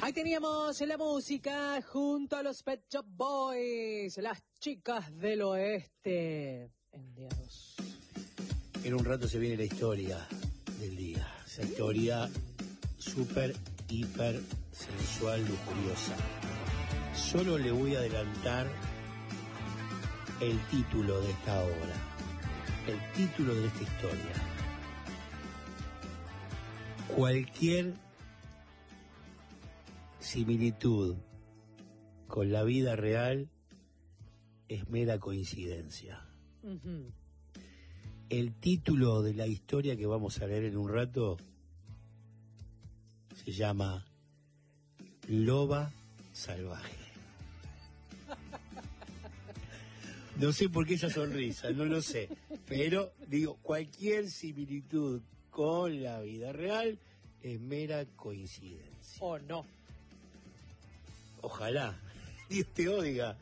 Ahí teníamos la música junto a los Pet Shop Boys, las chicas del oeste. En día 2. En un rato se viene la historia del día. Esa historia súper, hiper sensual, lujuriosa. Solo le voy a adelantar el título de esta obra. El título de esta historia. Cualquier similitud con la vida real es mera coincidencia. Uh-huh. El título de la historia que vamos a leer en un rato se llama Loba Salvaje. No sé por qué esa sonrisa, no lo sé, pero digo, cualquier similitud con la vida real es mera coincidencia. ¿O no? Ojalá, Dios te oiga.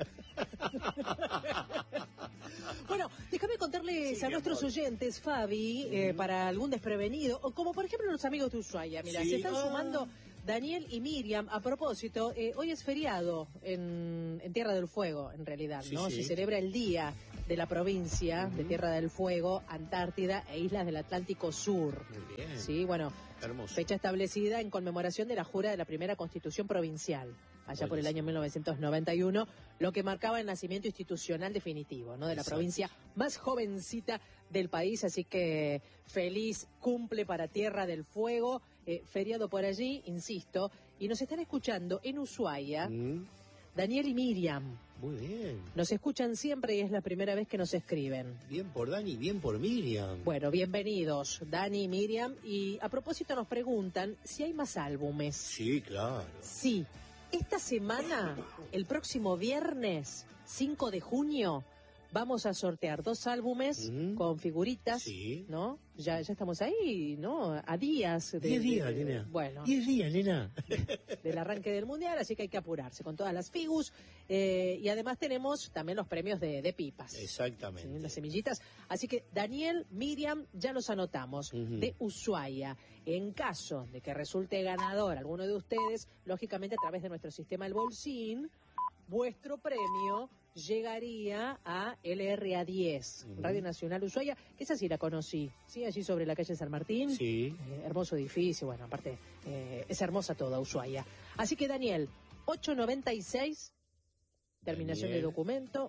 Bueno, déjame contarles a nuestros oyentes, Fabi, para algún desprevenido, o como por ejemplo los amigos de Ushuaia. Mira, se están sumando Daniel y Miriam. A propósito, hoy es feriado en Tierra del Fuego, en realidad, ¿no? Se celebra el día de la provincia de Tierra del Fuego, Antártida e Islas del Atlántico Sur. Muy bien. Sí, bueno, hermoso. Fecha establecida en conmemoración de la jura de la primera Constitución Provincial, allá por el año 1991, lo que marcaba el nacimiento institucional definitivo, ¿no? De la provincia más jovencita del país, así que feliz cumple para Tierra del Fuego, feriado por allí, insisto, y nos están escuchando en Ushuaia, Daniel y Miriam. Muy bien. Nos escuchan siempre y es la primera vez que nos escriben. Bien por Dani, bien por Miriam. Bueno, bienvenidos, Dani y Miriam, y a propósito nos preguntan si hay más álbumes. Sí, claro. Sí. Esta semana, el próximo viernes, 5 de junio, vamos a sortear 2 álbumes con figuritas, ¿no? Ya estamos ahí, ¿no? A días. 10 días, nena. Bueno. 10 días, nena. Del arranque del Mundial, así que hay que apurarse con todas las figus. Y además tenemos también los premios de pipas. Exactamente. ¿Sí? Las semillitas. Así que Daniel, Miriam, ya los anotamos, de Ushuaia. En caso de que resulte ganador alguno de ustedes, lógicamente a través de nuestro sistema El Bolsín, vuestro premio llegaría a LRA10, Radio Nacional Ushuaia, que esa sí la conocí, ¿sí? Allí sobre la calle San Martín. Sí. Hermoso edificio, bueno, aparte, es hermosa toda Ushuaia. Así que Daniel, 896, terminación de documento.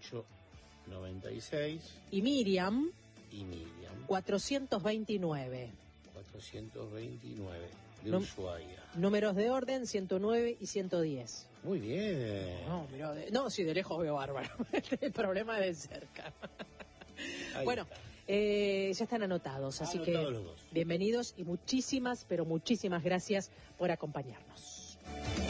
896. Y Miriam. 429. 429. De Ushuaia. Números de orden, 109 y 110. Muy bien. No, mirá, sí, de lejos veo bárbaro. El problema es de cerca. Bueno, ya están anotados, así que los dos. Bienvenidos y muchísimas, pero muchísimas gracias por acompañarnos.